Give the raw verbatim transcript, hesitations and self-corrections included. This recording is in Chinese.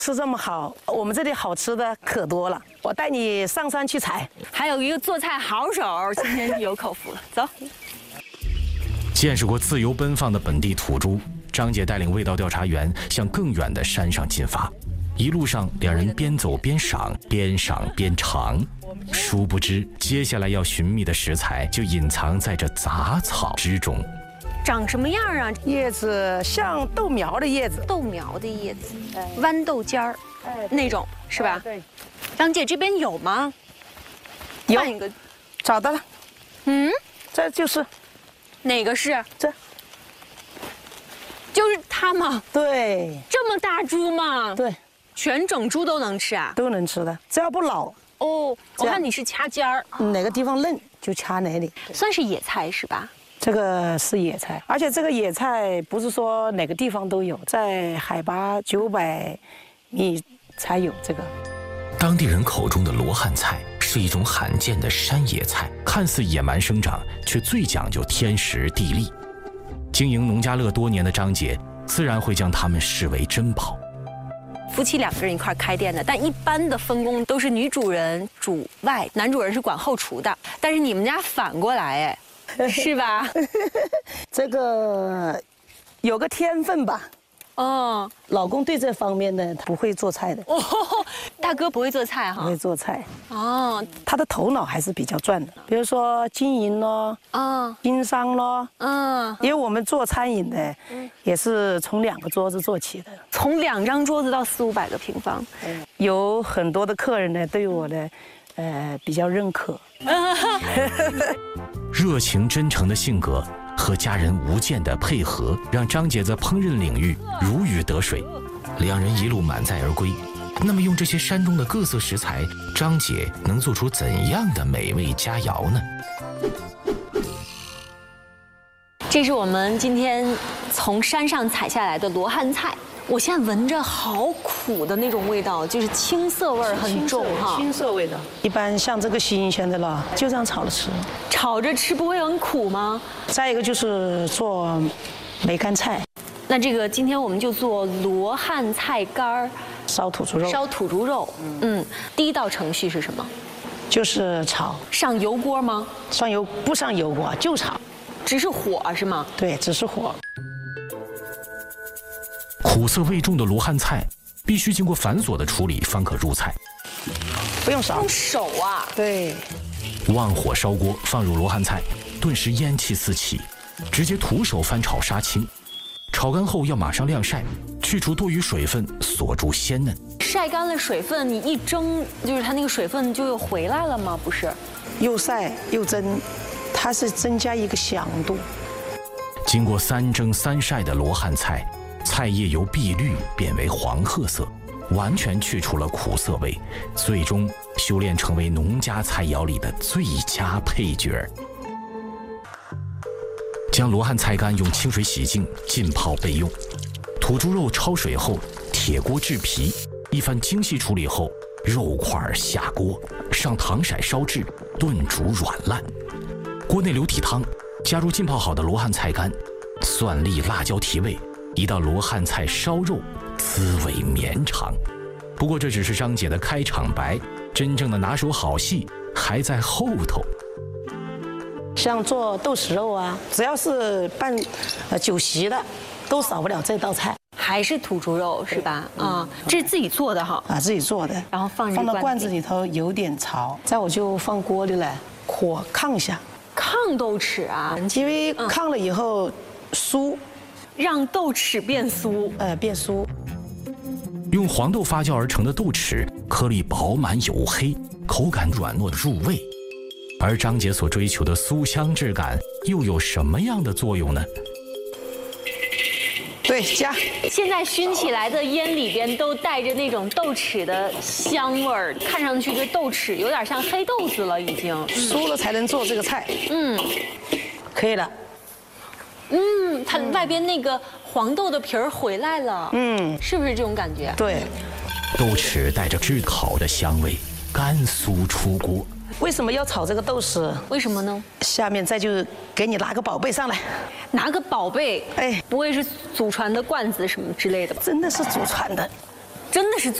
吃这么好，我们这里好吃的可多了，我带你上山去采。 还有一个做菜好手，今天有口福了，走。 见识过自由奔放的本地土猪，张姐带领味道调查员向更远的山上进发。一路上，两人边走边赏，边赏边尝。殊不知，接下来要寻觅的食材就隐藏在这杂草之中。 长什么样啊？ 叶子像豆苗的叶子， 豆苗的叶子，豌豆尖儿，那种是吧？ 对。 张姐这边有吗？ 有换一个， 找到了。 嗯， 这就是哪个是？ 这， 就是它吗？ 对。 这么大株吗？ 对。 全整株都能吃啊？ 都能吃的，只要不老。 哦，我看你是掐尖儿， 哪个地方嫩就掐哪里。 算是野菜是吧？ 这个是野菜，而且这个野菜不是说哪个地方都有，在海拔九百米才有这个。 当地人口中的罗汉菜是一种罕见的山野菜，看似野蛮生长，却最讲究天时地利。经营农家乐多年的张姐，自然会将它们视为珍宝。 夫妻两个人一块开店的，但一般的分工都是女主人主外，男主人是管后厨的。但是你们家反过来，哎，是吧？ 这个有个天分吧。 哦， 老公对这方面呢，他不会做菜的。 哦，大哥不会做菜哈？ 不会做菜。 哦， 他的头脑还是比较转的，比如说经营咯，啊，经商咯，嗯，因为我们做餐饮的，也是从两个桌子做起的， 从两张桌子到四五百个平方， 有很多的客人呢对我的，呃，比较认可。 热情真诚的性格和家人无间的配合，让张姐在烹饪领域如鱼得水。两人一路满载而归。那么用这些山中的各色食材，张姐能做出怎样的美味佳肴呢？ 这是我们今天从山上采下来的罗汉菜。我现在闻着好苦的那种味道，就是青涩味儿很重哈。 青涩味道，一般像这个新鲜的了，就这样炒着吃。 炒着吃不会很苦吗？ 再一个就是做梅干菜。 那这个今天我们就做罗汉菜干儿， 烧土猪肉。 烧土猪肉，嗯，第一道程序是什么？ 就是炒。 上油锅吗？ 上油不上油锅就炒， 只是火是吗？ 对，只是火。 苦涩味重的罗汉菜必须经过繁琐的处理方可入菜。 不用勺， 用手啊。 对。 旺火烧锅，放入罗汉菜，顿时烟气四起，直接徒手翻炒杀青。炒干后要马上晾晒，去除多余水分，锁住鲜嫩。 晒干了水分，你一蒸，就是它那个水分就又回来了吗？不是， 又晒又蒸，它是增加一个响度。 经过三蒸三晒的罗汉菜，菜叶由碧绿变为黄褐色，完全去除了苦涩味，最终修炼成为农家菜肴里的最佳配角。将罗汉菜干用清水洗净，浸泡备用。土猪肉焯水后，铁锅制皮，一番精细处理后，肉块下锅，上糖色烧制，炖煮软烂。锅内留底汤，加入浸泡好的罗汉菜干，蒜粒、辣椒提味，一道罗汉菜烧肉，滋味绵长。不过这只是张姐的开场白，真正的拿手好戏还在后头。 像做豆豉肉啊，只要是办呃酒席的，都少不了这道菜。 还是土猪肉是吧？啊、嗯，这是自己做的哈。 啊，自己做的。 然后放放到罐子里头，有点潮。再我就放锅里来，火炕下。 炕豆豉啊， 因为炕了以后酥， 让豆豉变酥， 呃，变酥。 用黄豆发酵而成的豆豉，颗粒饱满黝黑，口感软糯入味。而张姐所追求的酥香质感又有什么样的作用呢？ 对，加。 现在熏起来的烟里边都带着那种豆豉的香味儿，看上去这豆豉有点像黑豆子了，已经酥了才能做这个菜。嗯，可以了。 嗯，它外边那个黄豆的皮儿回来了。嗯，是不是这种感觉？ 对。 豆豉带着炙烤的香味，干酥出锅。 为什么要炒这个豆豉？ 为什么呢？ 下面再就给你拿个宝贝上来。 拿个宝贝？ 哎， 不会是祖传的罐子什么之类的吧？ 真的是祖传的。 真的是。